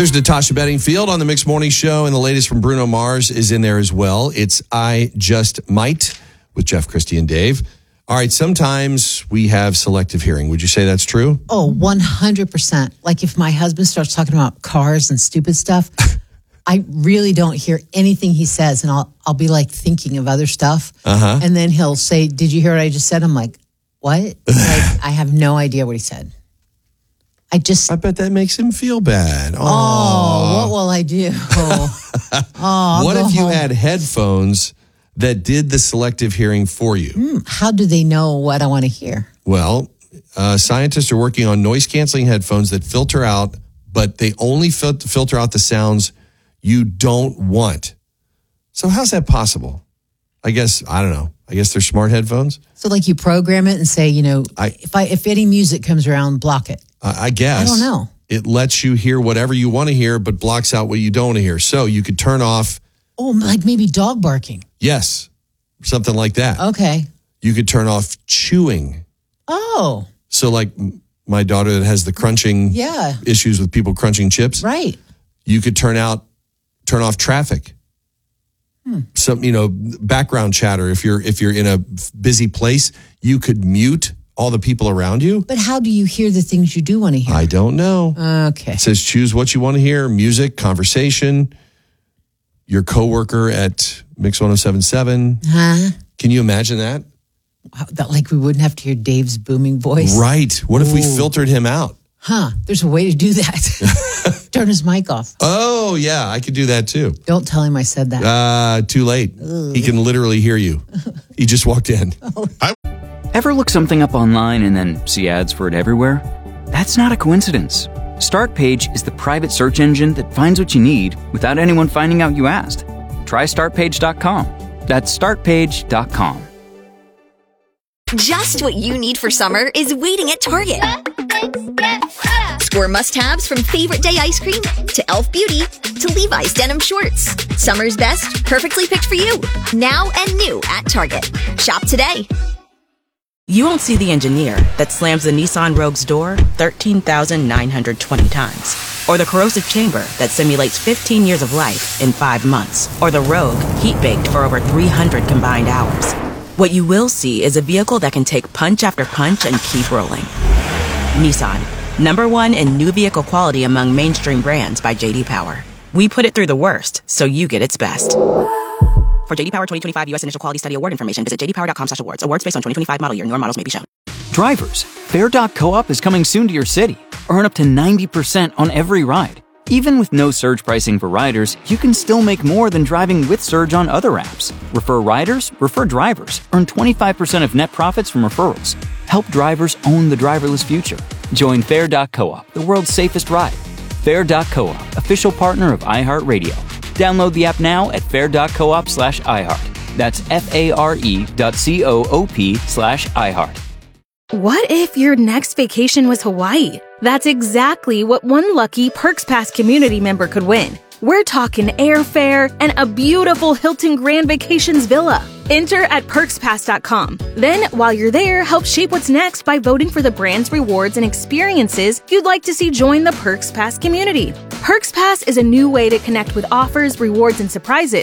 There's Natasha Bedingfield on the Mixed Morning Show, and the latest from Bruno Mars is in there as well. It's I Just Might with Jeff, Christy, and Dave. All right, sometimes we have selective hearing. Would you say that's true? Oh, 100%. Like if my husband starts talking about cars and stupid stuff, I really don't hear anything he says, and I'll be like thinking of other stuff. And then he'll say, "Did you hear what I just said?" I'm like, "What?" Like, I have no idea what he said. I bet that makes him feel bad. Oh, what will I do? What if you had headphones that did the selective hearing for you? How do they know what I want to hear? Well, scientists are working on noise-canceling headphones that filter out, but they only filter out the sounds you don't want. So how's that possible? I don't know. I guess they're smart headphones. So like you program it and say, if any music comes around, block it. I guess. I don't know. It lets you hear whatever you want to hear, but blocks out what you don't want to hear. So you could turn off. Oh, like maybe dog barking. Yes. Something like that. Okay. You could turn off chewing. Oh. So like my daughter that has the crunching issues with people crunching chips. Right. You could turn off traffic. Some, background chatter. If you're in a busy place, you could mute all the people around you. But how do you hear the things you do want to hear? I don't know. Okay. It says choose what you want to hear: music, conversation, your coworker at Mix 107.7. Can you imagine that? Like we wouldn't have to hear Dave's booming voice. Right. What if we filtered him out? There's a way to do that. Turn his mic off. Oh, yeah, I could do that too. Don't tell him I said that. Too late. He can literally hear you. He just walked in. Ever look something up online and then see ads for it everywhere? That's not a coincidence. Startpage is the private search engine that finds what you need without anyone finding out you asked. Try Startpage.com. That's Startpage.com. Just what you need for summer is waiting at Target. Score must-haves from Favorite Day ice cream to e.l.f. Beauty to Levi's denim shorts. Summer's best, perfectly picked for you. Now and new at Target. Shop today. You won't see the engineer that slams the Nissan Rogue's door 13,920 times. Or the corrosive chamber that simulates 15 years of life in 5 months. Or the Rogue heat-baked for over 300 combined hours. What you will see is a vehicle that can take punch after punch and keep rolling. Nissan, #1 in new vehicle quality among mainstream brands by J.D. Power. We put it through the worst, so you get its best. For J.D. Power 2025 U.S. Initial Quality Study Award information, visit jdpower.com/awards. Awards based on 2025 model year. Newer models may be shown. Drivers, Fair.coop is coming soon to your city. Earn up to 90% on every ride. Even with no surge pricing for riders, you can still make more than driving with surge on other apps. Refer riders, refer drivers. Earn 25% of net profits from referrals. Help drivers own the driverless future. Join Fair.coop, the world's safest ride. Fair.coop, official partner of iHeartRadio. Download the app now at fair.coop/iHeart. That's FARE.coop/iHeart. What if your next vacation was Hawaii? That's exactly what one lucky Perks Pass community member could win. We're talking airfare and a beautiful Hilton Grand Vacations villa. Enter at perkspass.com. Then, while you're there, help shape what's next by voting for the brands, rewards, and experiences you'd like to see join the Perks Pass community. Perks Pass is a new way to connect with offers, rewards, and surprises